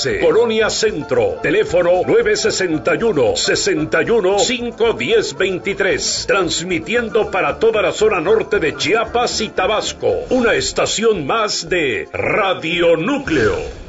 Santurce, Colonia Centro, teléfono 961-61-510-23, transmitiendo para toda la zona norte de Chiapas y Tabasco, una estación más de Radio Núcleo.